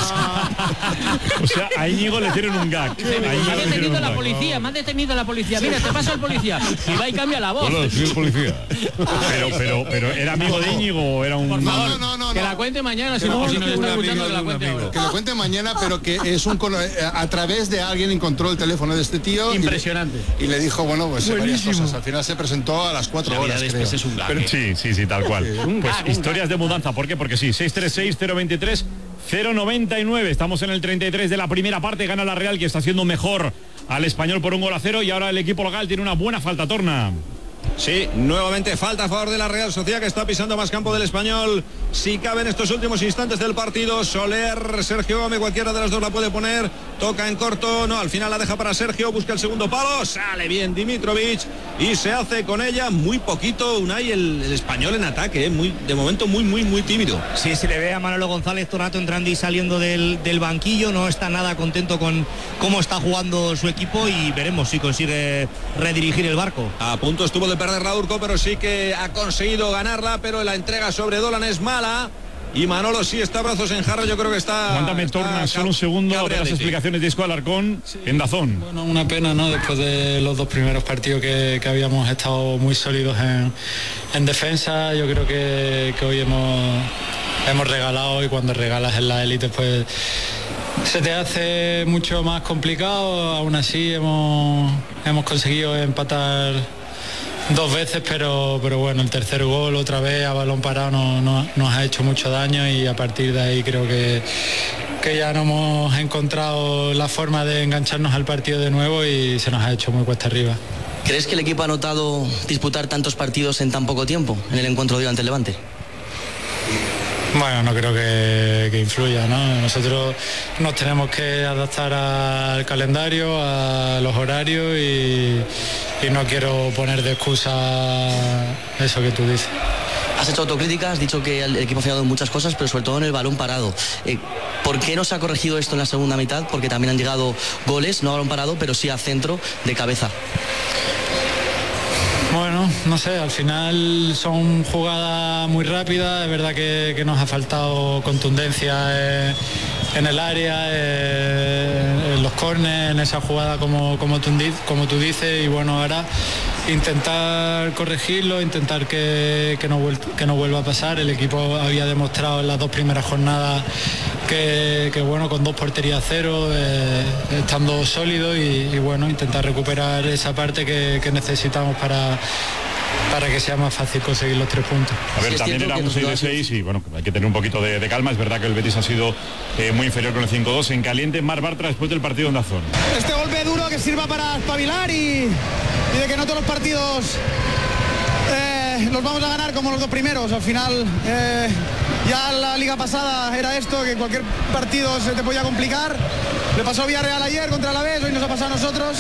voces. O sea, a Íñigo le hicieron un gag. A Íñigo Me ha le hicieron detenido un la gag. policía, me ha detenido la policía. Mira, te pasa el policía. Y va y cambia la voz. Hola, soy el policía. Pero, pero, pero, ¿era amigo de Íñigo o era un...? Por favor, no, no, no, que no. la cuente mañana, si Que no, no, si no, no le un está amigo escuchando, de que la un cuente amigo. ahora. Que lo cuente mañana, pero que es un cono- eh, a través de alguien encontró el teléfono de este tío. y le- Impresionante. Y le dijo, bueno, pues varias Buenísimo. cosas. Al final se presentó a las cuatro La vida horas, de creo. este es un gag. Pero- ¿eh? sí, sí, sí, tal cual. Un Pues gag, un historias de mudanza, ¿por qué? Porque sí, seis tres seis, cero veintitrés, cero noventa y nueve. Estamos en el treinta y tres de la primera parte, gana la Real, que está haciendo mejor al Español por un gol a cero, y ahora el equipo local tiene una buena falta, Torna. Sí, nuevamente falta a favor de la Real Sociedad, que está pisando más campo del Español. Si cabe en estos últimos instantes del partido, Soler, Sergio Gómez, cualquiera de las dos la puede poner. Toca en corto, no, al final la deja para Sergio, busca el segundo palo, sale bien Dimitrovic y se hace con ella muy poquito. Unai, el, el Español en ataque, ¿eh? muy, de momento muy, muy, muy tímido. Sí, se le ve a Manolo González todo el rato entrando y saliendo del, del banquillo, no está nada contento con cómo está jugando su equipo, y veremos si consigue redirigir el barco. A punto estuvo de perder la Urco, pero sí que ha conseguido ganarla, pero la entrega sobre Dolan es mala. Y Manolo sí está brazos en jarra, yo creo que está... Aguántame, está Torna, cab- solo un segundo de las cabreadete. explicaciones de Isco Alarcón en Dazón. Bueno, una pena, ¿no? Después de los dos primeros partidos que, que habíamos estado muy sólidos en, en defensa, yo creo que, que hoy hemos, hemos regalado, y cuando regalas en la élite, pues se te hace mucho más complicado. Aún así hemos, hemos conseguido empatar dos veces, pero, pero bueno, el tercer gol otra vez a balón parado no, no- nos ha hecho mucho daño, y a partir de ahí creo que, que ya no hemos encontrado la forma de engancharnos al partido de nuevo, y se nos ha hecho muy cuesta arriba. ¿Crees que el equipo ha notado disputar tantos partidos en tan poco tiempo en el encuentro de hoy ante el Levante? Bueno, no creo que, que influya, ¿no? Nosotros nos tenemos que adaptar al calendario, a los horarios, y, y no quiero poner de excusa eso que tú dices. Has hecho autocrítica, has dicho que el equipo ha fallado en muchas cosas, pero sobre todo en el balón parado. Eh, ¿Por qué no se ha corregido esto en la segunda mitad? Porque también han llegado goles, no a balón parado, pero sí a centro de cabeza. Bueno, no sé, al final son jugadas muy rápidas, es verdad que, que nos ha faltado contundencia eh, en el área, eh, en los córneres, en esa jugada como, como, tú, di- como tú dices, y bueno, ahora intentar corregirlo, intentar que, que, no vuel- que no vuelva a pasar. El equipo había demostrado en las dos primeras jornadas que, que bueno, con dos porterías a cero, eh, estando sólido, y, y bueno, intentar recuperar esa parte que, que necesitamos para, para que sea más fácil conseguir los tres puntos. A ver, también era un seis de seis y bueno, hay que tener un poquito de, de calma. Es verdad que el Betis ha sido eh, muy inferior con el cinco dos. En caliente, Mar Bartra después del partido en Dazón. Este golpe duro que sirva para espabilar y, y de que no todos los partidos eh, los vamos a ganar como los dos primeros. Al final, eh, ya la liga pasada era esto, que cualquier partido se te podía complicar. Le pasó Villarreal ayer contra el Alavés, hoy nos ha pasado a nosotros.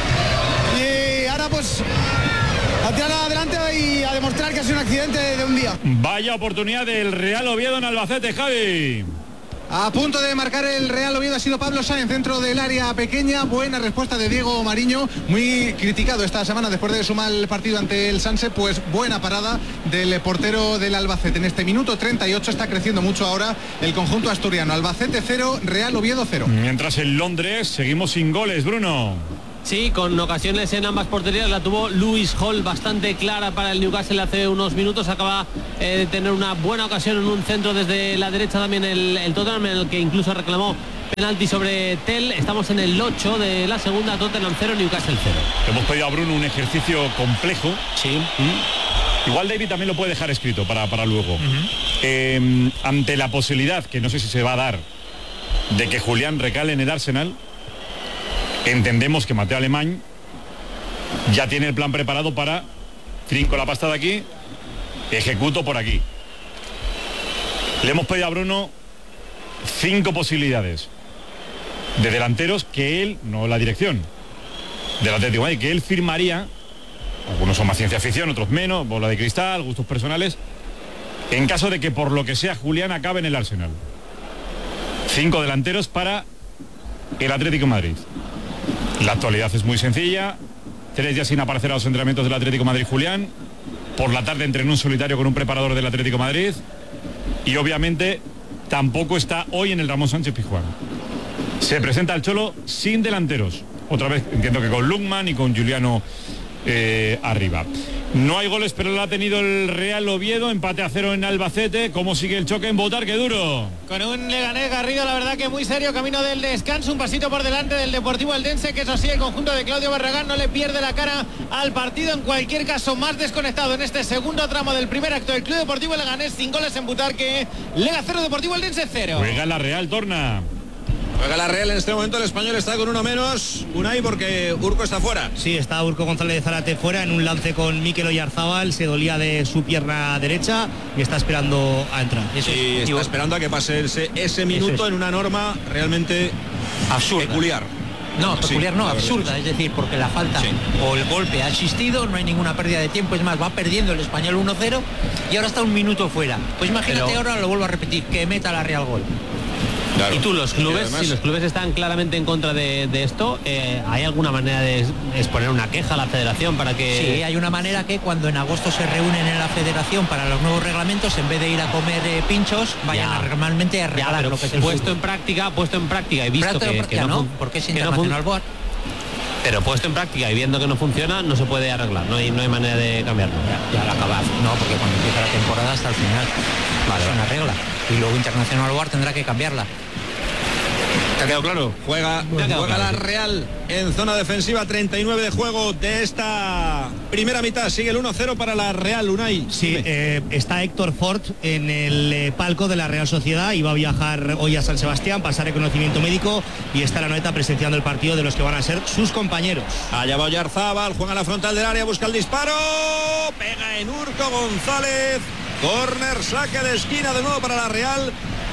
Y ahora pues a tirar adelante y a demostrar que ha sido un accidente de un día. Vaya oportunidad del Real Oviedo en Albacete, Javi. A punto de marcar el Real Oviedo ha sido Pablo Sáenz, centro del área pequeña. Buena respuesta de Diego Mariño, muy criticado esta semana después de su mal partido ante el Sanse. Pues buena parada del portero del Albacete. En este minuto treinta y ocho está creciendo mucho ahora el conjunto asturiano. Albacete cero, Real Oviedo cero. Mientras en Londres seguimos sin goles, Bruno. Sí, con ocasiones en ambas porterías. La tuvo Lewis Hall bastante clara para el Newcastle hace unos minutos. Acaba eh, de tener una buena ocasión en un centro desde la derecha también el, el Tottenham, en el que incluso reclamó penalti sobre Tell. Estamos en el ocho de la segunda, Tottenham cero, Newcastle cero. Hemos pedido a Bruno un ejercicio complejo. Sí. ¿Mm? Igual David también lo puede dejar escrito para, para luego. Uh-huh. eh, ante la posibilidad, que no sé si se va a dar, de que Julián recale en el Arsenal, entendemos que Mateo Alemán ya tiene el plan preparado para trinco la pasta de aquí, ejecuto por aquí. Le hemos pedido a Bruno cinco posibilidades de delanteros que él, no la dirección del Atlético de Madrid, que él firmaría. Algunos son más ciencia ficción, otros menos, bola de cristal, gustos personales, en caso de que por lo que sea Julián acabe en el Arsenal. Cinco delanteros para el Atlético de Madrid. La actualidad es muy sencilla. Tres días sin aparecer a los entrenamientos del Atlético de Madrid Julián. Por la tarde entrenó un solitario con un preparador del Atlético de Madrid. Y obviamente tampoco está hoy en el Ramón Sánchez Pizjuán. Se presenta el Cholo sin delanteros. Otra vez entiendo que con Lukman y con Juliano eh, arriba. No hay goles, pero lo ha tenido el Real Oviedo. Empate a cero en Albacete. ¿Cómo sigue el choque en Botar? ¡Qué duro! Con un Leganés Garrido, la verdad que muy serio, camino del descanso, un pasito por delante del Deportivo Eldense, que eso sí, el conjunto de Claudio Barragán no le pierde la cara al partido. En cualquier caso, más desconectado en este segundo tramo del primer acto del Club Deportivo Leganés, sin goles en Butarque. Lega cero, Deportivo Eldense cero. Juega la Real, torna. Juega la Real en este momento, el Español está con uno menos, Unai, porque Urco está fuera. Sí, está Urco González de Zárate fuera en un lance con Mikel Oyarzábal, se dolía de su pierna derecha y está esperando a entrar. Eso y es, está esperando a que pase ese, ese minuto es. En una norma realmente absurda. Peculiar. No, peculiar sí, no, absurda, es decir, porque la falta sí. o el golpe ha existido, no hay ninguna pérdida de tiempo, es más, va perdiendo el Español uno cero y ahora está un minuto fuera. Pues imagínate, pero ahora lo vuelvo a repetir, que meta la Real gol. Claro. Y tú, los clubes, además, si los clubes están claramente en contra de, de esto, eh, ¿hay alguna manera de exponer una queja a la federación para que...? Sí, hay una manera que cuando en agosto se reúnen en la federación para los nuevos reglamentos, en vez de ir a comer eh, pinchos, vayan ya. a normalmente a regalar ya, lo que es el puesto fútbol. en práctica, puesto en práctica y visto que, práctica, que no, no, porque es internacional no pero puesto en práctica y viendo que no funciona, no se puede arreglar, no hay, no hay manera de cambiarlo. Ya, ya la acabas, no, porque cuando empieza la temporada hasta el final, vale, es una regla. Y luego Internacional Board tendrá que cambiarla. ¿Te ha quedado claro? Juega, bueno, juega claro, la Real en zona defensiva, treinta y nueve de juego de esta primera mitad. Sigue el uno cero para la Real, Unai. Sí, eh, está Héctor Ford en el eh, palco de la Real Sociedad y va a viajar hoy a San Sebastián, pasar reconocimiento médico y está la Noeta presenciando el partido de los que van a ser sus compañeros. Allá va Oyarzábal, juega a la frontal del área, busca el disparo, pega en Urco González, córner, saque de esquina de nuevo para la Real.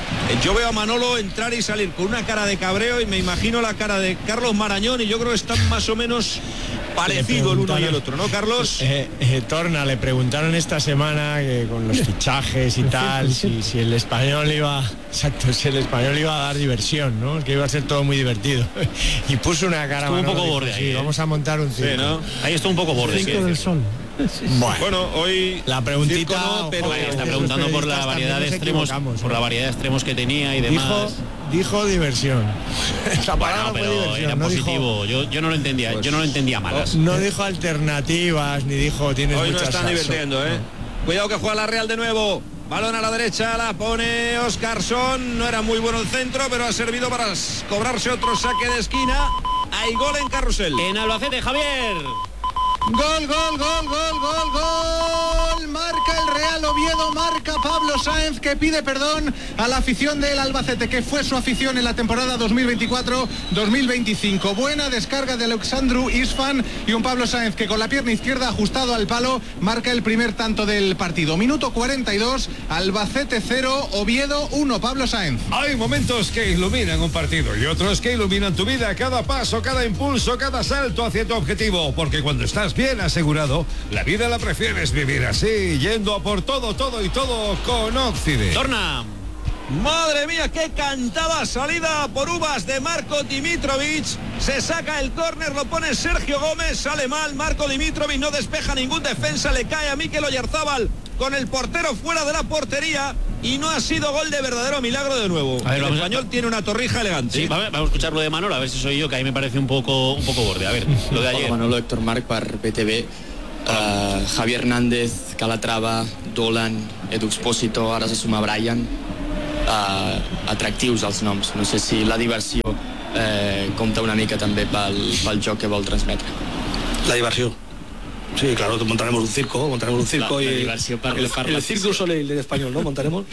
Yo veo a Manolo entrar y salir con una cara de cabreo y me imagino la cara de Carlos Marañón y yo creo que están más o menos parecidos el uno y el otro, ¿no, Carlos? Eh, eh, Torna, le preguntaron esta semana que con los fichajes y tal, si, si el español iba, exacto, si el español iba a dar diversión, ¿no? Que iba a ser todo muy divertido. Y puso una cara. Estuvo un poco borde dijo, ahí, sí, ¿eh? Vamos a montar un circo. Sí, ¿no? Ahí está un poco borde. El circo del sol. Bueno, bueno, hoy la preguntita no, pero joder, está preguntando por la variedad de extremos, por la variedad de extremos que tenía y demás. Dijo, dijo diversión. La bueno, pero diversión, era no positivo. Dijo, yo, yo no lo entendía, pues, yo no lo entendía malas. No dijo alternativas ni dijo tienes hoy muchas. Hoy no están divirtiendo, ¿eh? No. Cuidado que juega la Real de nuevo. Balón a la derecha, la pone Oscarsson. No era muy bueno el centro, pero ha servido para cobrarse otro saque de esquina. Hay gol en Carrusel. En Albacete, Javier. Gol, gol, gol, gol, gol, gol. Marca el Real Oviedo, marca Pablo Sáenz, que pide perdón a la afición del Albacete, que fue su afición en la temporada dos mil veinticuatro dos mil veinticinco. Buena descarga de Alexandru Isfan y un Pablo Sáenz que con la pierna izquierda ajustado al palo marca el primer tanto del partido. Minuto cuarenta y dos, Albacete cero, Oviedo uno, Pablo Sáenz. Hay momentos que iluminan un partido y otros que iluminan tu vida, cada paso, cada impulso, cada salto hacia tu objetivo, porque cuando estás bien asegurado, la vida la prefieres vivir así, yendo a por todo, todo y todo con Oxide. Torna. Madre mía, qué cantada salida por uvas de Marco Dimitrovic. Se saca el córner, lo pone Sergio Gómez, sale mal. Marco Dimitrovic no despeja ningún defensa, le cae a Mikel Oyarzábal con el portero fuera de la portería y no ha sido gol de verdadero milagro de nuevo. A ver, el español a... tiene una torrija elegante. Sí, vamos a escuchar lo de Manolo, a ver si soy yo, que ahí me parece un poco un poco borde. A ver, lo de ayer. Manolo, Héctor Marc per B T V. Uh, Javier Hernández, Calatrava, Dolan, Edu Expósito, ara se suma Brian. Uh, atractius els noms. No sé si la diversió eh, compta una mica també pel, pel joc que vol transmetre. La diversió. Sí, claro, montaremos un circo, montaremos un circo la, y... La diversión para el, el, el Cirque du Soleil en español, ¿no? Montaremos...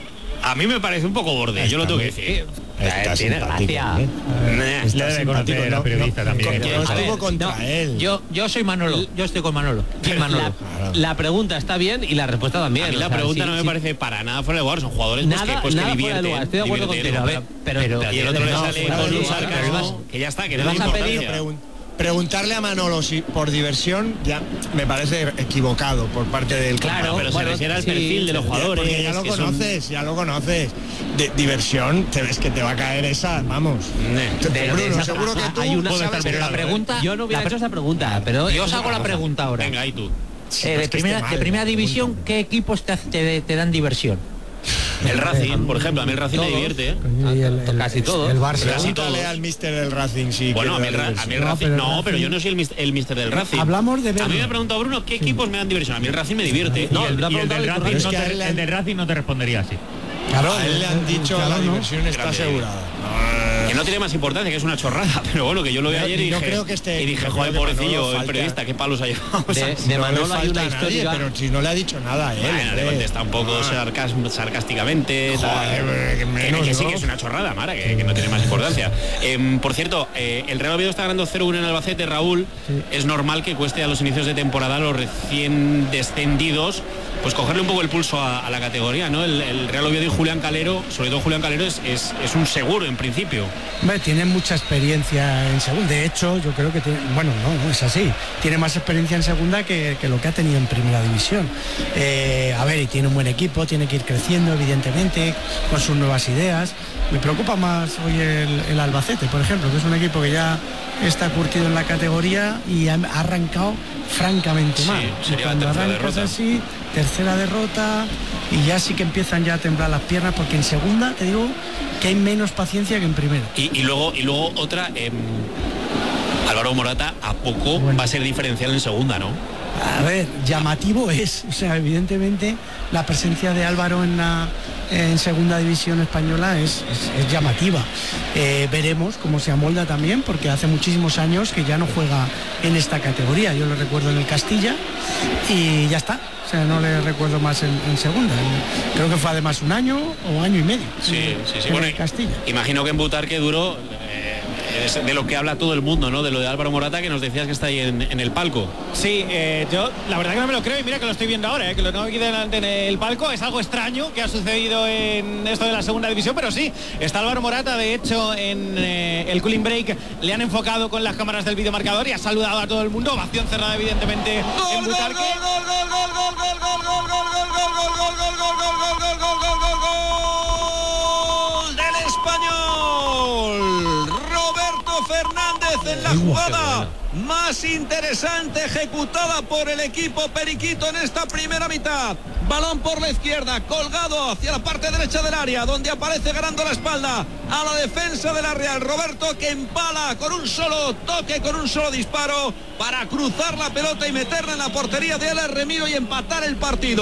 A mí me parece un poco borde, está, yo lo tengo que decir. Está tiene gracia. ¿eh? Está debe conocer a la periodista no, también. Yo estuvo contra no, él. Yo, yo soy Manolo, yo estoy con Manolo. Manolo? La, claro. la pregunta está bien y la respuesta también. A mí la o sea, pregunta sí, no me sí. parece para nada fuera de lugar, son jugadores nada, pues, que, pues, nada que divierten. Fuera de lugar. Estoy de acuerdo contigo, a ver, pero, pero, pero y el otro le no, sale con un sarcasmo que ya está, que le no vas a pedir preguntarle a Manolo si por diversión ya me parece equivocado por parte del claro, pero bueno, se refiere al sí, perfil de los jugadores. Porque ya lo conoces, son... ya lo conoces. De, diversión, te ves que te va a caer esa, vamos. De, de, Bruno, esa, seguro que tú hay una, sabes pero la pregunta, yo no hubiera hecho esa pregunta, pero yo os hago la pregunta ahora. Venga, ahí tú. Sí, eh, de, primera, mal, de primera división, ¿qué equipos te, te, te dan diversión? El Racing, por ejemplo, a mí el Racing me divierte, ¿eh? El, el, casi todo. El Barça. Casi todo. al mister del Racing, sí. Bueno, a mí, el, a mí el no, Racing, pero no, Racing... pero yo no soy el, mister, el mister del Racing. Hablamos de verlo. A mí me ha preguntado Bruno qué sí. equipos me dan diversión. A mí el Racing me divierte. No, y el, y el, del, Racing no te, el del Racing no te respondería así. Claro, a él le han dicho claro, la diversión no, está asegurada. Que no tiene más importancia, que es una chorrada, pero bueno, que yo lo vi ayer y no dije, creo que este, y dije, joder, pobrecillo, el periodista, qué palos ha llevado. De, de no Manolo hay una historia, nadie, pero si no le ha dicho nada a él. Bueno, le contesta un poco sarcasmo, sarcásticamente, joder, que, menos, que, que sí que es una chorrada, Mara, que, que no tiene más importancia. Eh, por cierto, eh, el Real Oviedo está ganando cero uno en Albacete, Raúl. Sí. Es normal que cueste a los inicios de temporada a los recién descendidos pues cogerle un poco el pulso a, a la categoría, ¿no? El, el Real Oviedo y Julián Calero, sobre todo Julián Calero, es, es, es un seguro en principio. Hombre, tiene mucha experiencia en segunda. De hecho, yo creo que tiene, bueno, no, no es así. Tiene más experiencia en segunda que, que lo que ha tenido en primera división. Eh, a ver, y tiene un buen equipo, tiene que ir creciendo, evidentemente, con sus nuevas ideas. Me preocupa más hoy el, el Albacete, por ejemplo, que es un equipo que ya está curtido en la categoría y ha arrancado francamente mal. Sí, sería y cuando la tercera arrancas derrota. así, tercera derrota, y ya sí que empiezan ya a temblar las piernas, porque en segunda te digo que hay menos paciencia que en primera. Y, y luego y luego otra, eh, Álvaro Morata a poco bueno. va a ser diferencial en segunda, ¿no? A ver, llamativo es, o sea, evidentemente la presencia de Álvaro en la en segunda división española es, es, es llamativa. Eh, veremos cómo se amolda también, porque hace muchísimos años que ya no juega en esta categoría. Yo lo recuerdo en el Castilla y ya está. O sea, no le recuerdo más en, en segunda. Creo que fue además un año o año y medio. Sí, en, sí, sí. En bueno, el Castilla. Imagino que en Butarque duró. Eh, es de lo que habla todo el mundo, ¿no? De lo de Álvaro Morata, que nos decías que está ahí en, en el palco. Sí, eh, yo la verdad que no me lo creo y mira que lo estoy viendo ahora, eh, que lo tengo aquí delante en el palco. Es algo extraño que ha sucedido en esto de la segunda división, pero sí, está Álvaro Morata. De hecho, en eh, el cooling break le han enfocado con las cámaras del videomarcador y ha saludado a todo el mundo. Ovación cerrada, evidentemente, en Butarque. Fernández en la jugada más interesante ejecutada por el equipo periquito en esta primera mitad. Balón por la izquierda, colgado hacia la parte derecha del área, donde aparece ganando la espalda a la defensa de la Real. Roberto, que empala con un solo toque, con un solo disparo, para cruzar la pelota y meterla en la portería de Alex Remiro y empatar el partido.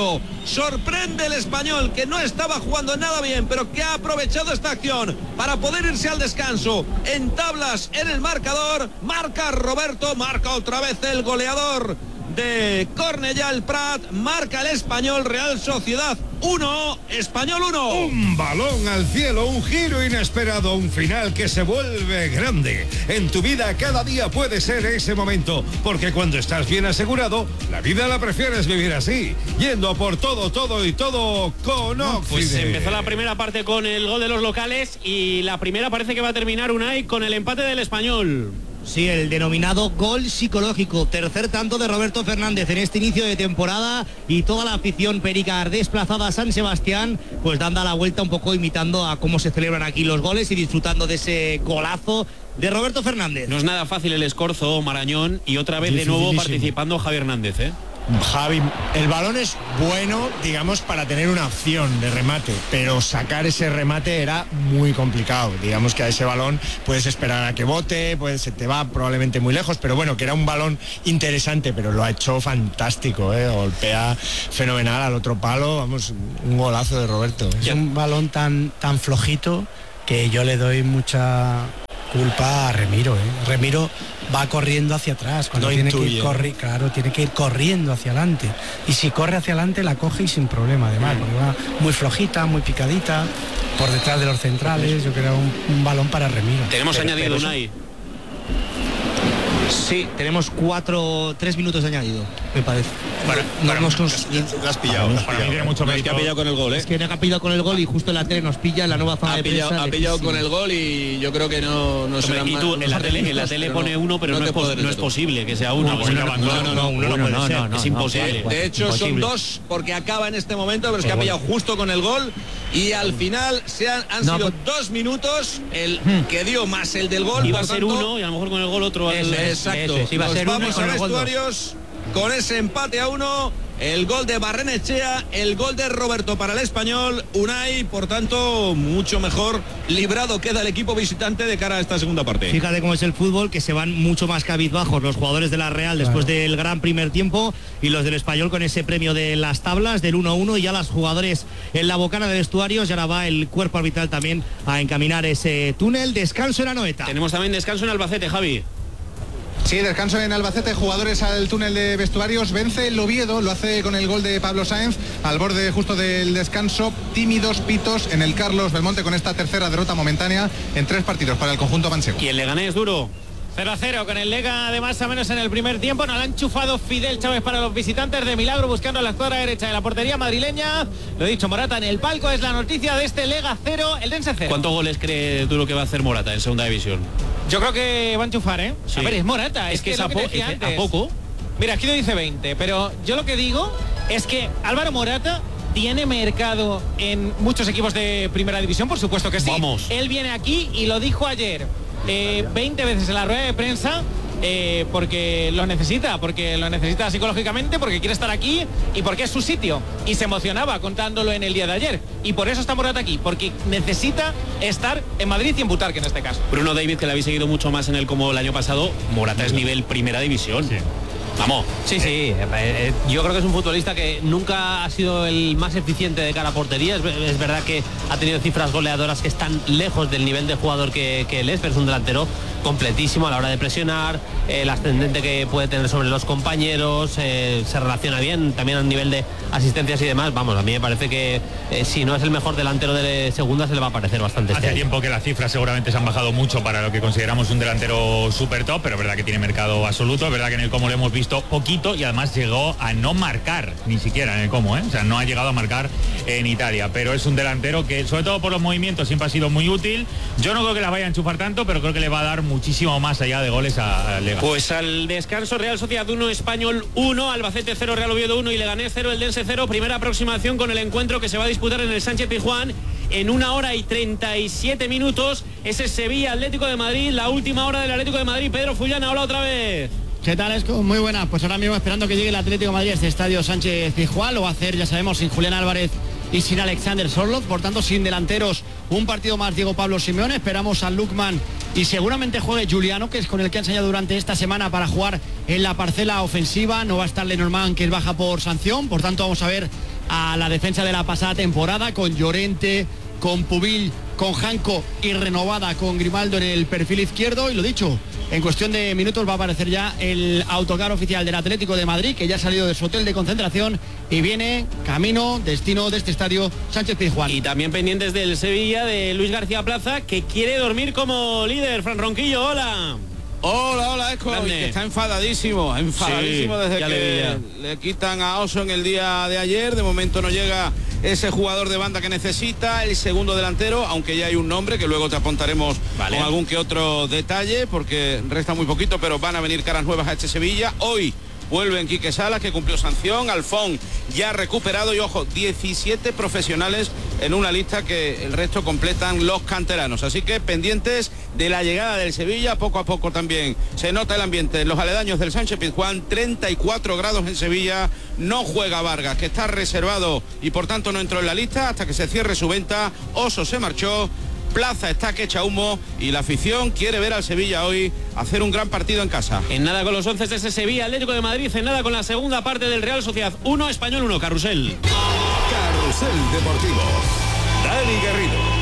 sorprende el Español, que no estaba jugando nada bien, pero que ha aprovechado esta acción para poder irse al descanso en tablas en el marcador. Marca Roberto, marca otra vez el goleador de Cornellà el Prat, marca el Español. Real Sociedad uno, Español uno. Un balón al cielo, un giro inesperado, un final que se vuelve grande. En tu vida cada día puede ser ese momento, porque cuando estás bien asegurado, la vida la prefieres vivir así, yendo por todo, todo y todo con Oxide. Pues empezó la primera parte con el gol de los locales y la primera parece que va a terminar Unai con el empate del Español. Sí, el denominado gol psicológico, tercer tanto de Roberto Fernández en este inicio de temporada, y toda la afición pericar desplazada a San Sebastián, pues dando la vuelta un poco, imitando a cómo se celebran aquí los goles y disfrutando de ese golazo de Roberto Fernández. No es nada fácil el escorzo, Marañón, y otra vez de nuevo participando Javi Hernández, ¿eh? Javi, el balón es bueno, digamos, para tener una opción de remate, pero sacar ese remate era muy complicado. Digamos que a ese balón puedes esperar a que bote, pues se te va probablemente muy lejos, pero bueno, que era un balón interesante, pero lo ha hecho fantástico, ¿eh? Golpea fenomenal al otro palo, vamos, un golazo de Roberto. Es un balón tan, tan flojito que yo le doy mucha culpa a Remiro, ¿eh? Remiro va corriendo hacia atrás cuando no tiene intuye. que ir corri claro, tiene que ir corriendo hacia adelante, y si corre hacia adelante la coge y sin problema, además, porque va muy flojita, muy picadita por detrás de los centrales. Yo creo un, un balón para Remiro. Tenemos pero, añadido pero Unai. Sí, tenemos cuatro, tres minutos de añadido, me parece. Bueno, no bueno, hemos cons... lo has pillado. Para, para mí tiene mucho mérito. Es que ha pillado con el gol, ¿eh? Es que ha pillado con el gol y justo en la tele nos pilla en la nueva zona ha de pillado, prensa. Ha pillado con el gol y yo creo que no, no será. Y tú, en la tele, en la tele pone uno, pero no, no, es, pos, no es posible que sea uno. No, no, no, no, no, uno no puede ser. Es imposible. De, de hecho, son dos porque acaba en este momento, pero es que ha pillado justo con el gol. Y al final se han, han no, sido pues... dos minutos el que dio más el del gol. Iba a ser uno y a lo mejor con el gol otro. Es, exacto. Es, iba a ser vamos uno a vestuarios con ese empate a uno. El gol de Barrenechea, el gol de Roberto para el Español. Unai, por tanto, mucho mejor librado queda el equipo visitante de cara a esta segunda parte. Fíjate cómo es el fútbol, que se van mucho más cabizbajos los jugadores de la Real después claro. del gran primer tiempo, y los del Español con ese premio de las tablas del uno a uno, y ya los jugadores en la bocana de vestuarios, y ahora va el cuerpo arbitral también a encaminar ese túnel. Descanso en Anoeta. Tenemos también descanso en Albacete, Javi. Sí, descanso en Albacete, jugadores al túnel de vestuarios. Vence el Oviedo, lo hace con el gol de Pablo Sáenz al borde justo del descanso. Tímidos pitos en el Carlos Belmonte con esta tercera derrota momentánea en tres partidos para el conjunto manchego. ¿Y el Leganés, Duro? cero a cero con el Lega de más o menos en el primer tiempo. Nos la ha enchufado Fidel Chávez para los visitantes, de milagro buscando la escuadra derecha de la portería madrileña. Lo he dicho, Morata en el palco, es la noticia de este Lega cero, el Dense cero. ¿Cuántos goles cree Duro que va a hacer Morata en segunda división? Yo creo que va a enchufar, ¿eh? Sí. A ver, es Morata. Es, es que, que es, a, po es a poco. Mira, aquí lo dice veinte, pero yo lo que digo es que Álvaro Morata tiene mercado en muchos equipos de primera división, por supuesto que sí. Vamos. Él viene aquí y lo dijo ayer eh, veinte veces en la rueda de prensa. Eh, porque lo necesita, porque lo necesita psicológicamente, porque quiere estar aquí y porque es su sitio. Y se emocionaba contándolo en el día de ayer. Y por eso está Morata aquí, porque necesita estar en Madrid y en Butarque en este caso. Bruno David, que la habéis seguido mucho más en el como el año pasado, Morata es nivel primera división. Sí. Vamos. Sí, sí. Eh, eh, yo creo que es un futbolista que nunca ha sido el más eficiente de cara a portería. Es, es verdad que ha tenido cifras goleadoras que están lejos del nivel de jugador que, que él es, pero es un delantero completísimo a la hora de presionar, eh, el ascendente que puede tener sobre los compañeros, eh, se relaciona bien también a nivel de asistencias y demás. Vamos, a mí me parece que eh, si no es el mejor delantero de segunda, se le va a parecer bastante. Hace este tiempo que las cifras seguramente se han bajado mucho para lo que consideramos un delantero super top, pero es verdad que tiene mercado absoluto. Es verdad que en el como lo hemos visto poquito, y además llegó a no marcar ni siquiera en el como, ¿eh? O sea, no ha llegado a marcar en Italia, pero es un delantero que, sobre todo por los movimientos, siempre ha sido muy útil. Yo no creo que la vaya a enchufar tanto, pero creo que le va a dar muchísimo más allá de goles a, a Lega. Pues al descanso, Real Sociedad uno, Español uno, Albacete cero, Real Oviedo uno y Leganés cero, el Dense cero. Primera aproximación con el encuentro que se va a disputar en el Sánchez Pizjuán en una hora y treinta y siete minutos. Ese es Sevilla Atlético de Madrid, la última hora del Atlético de Madrid. Pedro Fullana, hola otra vez. ¿Qué tal, Esco? Muy buenas. Pues ahora mismo esperando que llegue el Atlético de Madrid a este estadio Sánchez Pizjuán. Lo va a hacer, ya sabemos, sin Julián Álvarez y sin Alexander Sorloth, por tanto sin delanteros. Un partido más Diego Pablo Simeone. Esperamos a Lukman y seguramente juegue Juliano, que es con el que ha enseñado durante esta semana para jugar en la parcela ofensiva. No va a estar Lenormand, que es baja por sanción, por tanto vamos a ver a la defensa de la pasada temporada, con Llorente, con Pubil, con Janco y renovada con Grimaldo en el perfil izquierdo. Y lo dicho, en cuestión de minutos va a aparecer ya el autocar oficial del Atlético de Madrid, que ya ha salido de su hotel de concentración y viene camino, destino de este estadio Sánchez Pizjuán. Y también pendientes del Sevilla, de Luis García Plaza, que quiere dormir como líder. Fran Ronquillo, hola. Hola, hola, Esco, que está enfadadísimo, enfadadísimo sí, desde que le, le quitan a Oso en el día de ayer. De momento no llega ese jugador de banda que necesita, el segundo delantero, aunque ya hay un nombre que luego te apuntaremos vale. con algún que otro detalle, porque resta muy poquito, pero van a venir caras nuevas a este Sevilla. Hoy vuelven Quique Salas, que cumplió sanción, Alfón ya recuperado y, ojo, diecisiete profesionales en una lista que el resto completan los canteranos. Así que pendientes de la llegada del Sevilla, poco a poco también se nota el ambiente en los aledaños del Sánchez Pizjuán. Treinta y cuatro grados en Sevilla, no juega Vargas, que está reservado y por tanto no entró en la lista hasta que se cierre su venta. Oso se marchó, Plaza está que echa humo y la afición quiere ver al Sevilla hoy hacer un gran partido en casa. En nada con los once de ese Sevilla, Atlético de Madrid, en nada con la segunda parte del Real Sociedad uno, Español uno, Carrusel. Carrusel Deportivo. Dani Garrido.